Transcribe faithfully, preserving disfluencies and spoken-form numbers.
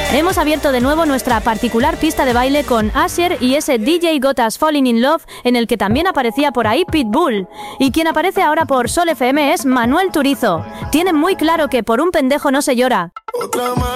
Hemos abierto de nuevo nuestra particular pista de baile con Asher y ese D J Got Us Falling in Love, en el que también aparecía por ahí Pitbull. Y quien aparece ahora por Sol F M es Manuel Turizo. Tienen muy claro que por un pendejo no se llora. Otra más.